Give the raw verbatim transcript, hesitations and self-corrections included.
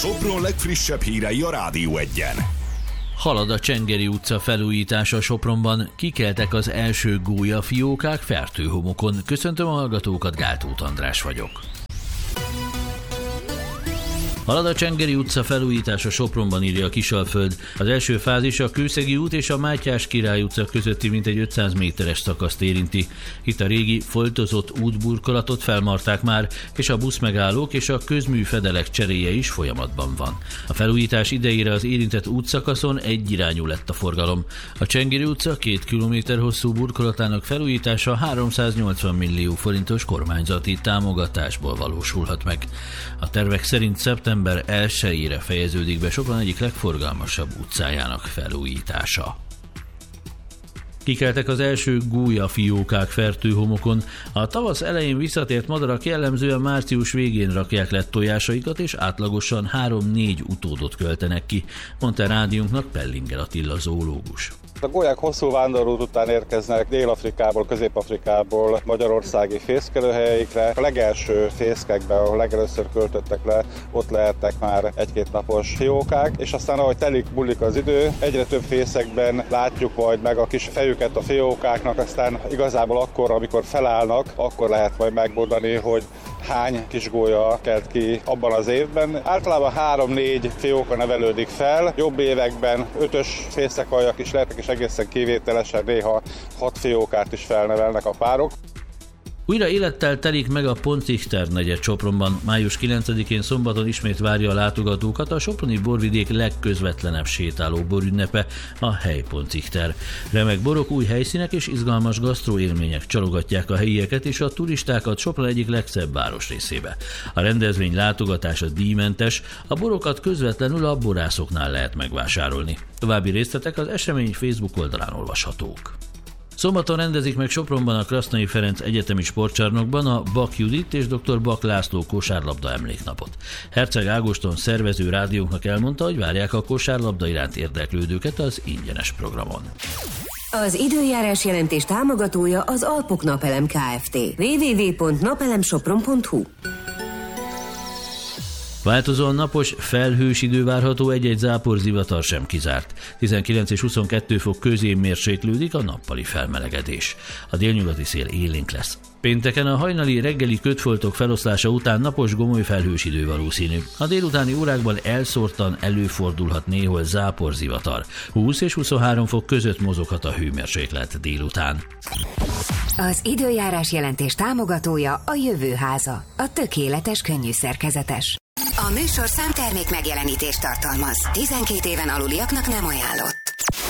Sopron legfrissebb hírei a Rádió Egyen. Halad a Csengeri utca felújítása Sopronban, kikeltek az első gólyafiókák Fertőhomokon. Köszöntöm a hallgatókat, Gáltóth András vagyok. Halad a Csengeri utca felújítása Sopronban, írja a Kisalföld. Az első fázis a Kőszegi út és a Mátyás Király utca közötti mintegy ötszáz méteres szakaszt érinti. Itt a régi, foltozott útburkolatot felmarták már, és a buszmegállók és a közműfedelek cseréje is folyamatban van. A felújítás idejére az érintett útszakaszon egyirányú lett a forgalom. A Csengeri utca két kilométer hosszú burkolatának felújítása háromszáznyolcvan millió forintos kormányzati támogatásból valósulhat meg. A tervek szerint szeptember elsejére fejeződik be Sopron egyik legforgalmasabb utcájának felújítása. Kikeltek az első gólyafiókák Fertőhomokon. A tavasz elején visszatért madarak jellemzően március végén rakják le tojásaikat, és átlagosan három-négy utódot költenek ki, mondta rádiónknak Pellinger Attila zoológus. A gólyák hosszú vándorút után érkeznek Dél-Afrikából, Közép-Afrikából magyarországi fészkelőhelyeikre. A legelső fészkekben, ahol legelőször költöttek le, ott lehetnek már egy-két napos fiókák, és aztán ahogy telik, múlik az idő, egyre több fészekben látjuk majd meg a kis fejüket a fiókáknak, aztán igazából akkor, amikor felállnak, akkor lehet majd megmondani, hogy hány kis gólya kelt ki abban az évben. Általában három-négy fióka nevelődik fel, jobb években ötös fészekaljak is lehetnek, és egészen kivételesen néha hat fiókát is felnevelnek a párok. Újra élettel telik meg a Pontzichter negyed Sopronban. május kilencedikén szombaton ismét várja a látogatókat a soproni borvidék legközvetlenebb sétáló borünnepe, a Hely Pontzichter. Remek borok, új helyszínek és izgalmas gasztróélmények csalogatják a helyieket és a turistákat Sopron egyik legszebb városrészébe. A rendezvény látogatása díjmentes, a borokat közvetlenül a borászoknál lehet megvásárolni. További részletek az esemény Facebook oldalán olvashatók. Szombaton rendezik meg Sopronban a Krasznai Ferenc Egyetemi Sportcsarnokban a Bak Judit és dr. Bak László kosárlabda emléknapot. Herceg Ágoston szervező rádiónknak elmondta, hogy várják a kosárlabda iránt érdeklődőket az ingyenes programon. Az időjárás jelentés támogatója az Alpok Napelem Kft. double-u double-u double-u pont napelemsopron pont hu. Változóan napos, felhős idő várható, egy-egy záporzivatar sem kizárt. tizenkilenc és huszonkettő fok közé mérséklődik a nappali felmelegedés. A délnyugati szél élénk lesz. Pénteken a hajnali reggeli kötfoltok feloszlása után napos, gomoly felhős idő valószínű. A délutáni órákban elszórtan előfordulhat néhol záporzivatar. húsz és huszonhárom fok között mozoghat a hőmérséklet délután. Az időjárás jelentés támogatója a Jövőháza, a tökéletes könnyű szerkezetes. A műsor számtermék megjelenítést tartalmaz. tizenkét éven aluliaknak nem ajánlott.